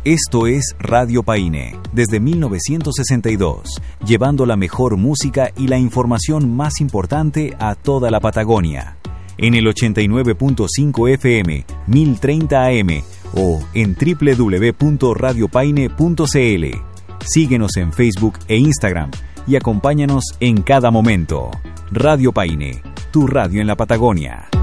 Esto es Radio Paine, desde 1962, llevando la mejor música y la información más importante a toda la Patagonia. En el 89.5 FM, 1030 AM o en www.radiopaine.cl. Síguenos en Facebook e Instagram y acompáñanos en cada momento. Radio Paine, tu radio en la Patagonia.